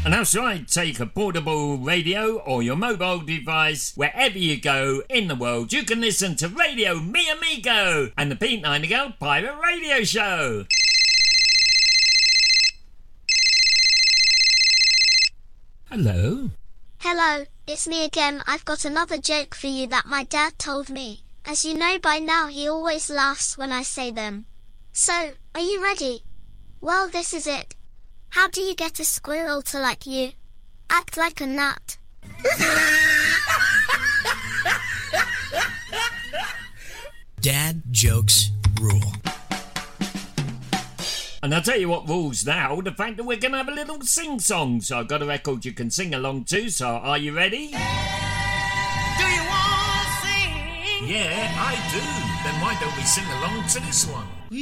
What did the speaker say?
And that's right, take a portable radio or your mobile device wherever you go in the world. You can listen to Radio Mi Amigo and the Pete Nightingale Pirate Radio Show. Hello? Hello, it's me again. I've got another joke for you that my dad told me. As you know by now, he always laughs when I say them. So, are you ready? Well, this is it. How do you get a squirrel to like you? Act like a nut. Dad jokes rule. And I'll tell you what rules now, the fact that we're going to have a little sing-song. So I've got a record you can sing along to, so are you ready? Do you want to sing? Yeah, I do. Then why don't we sing along to this one?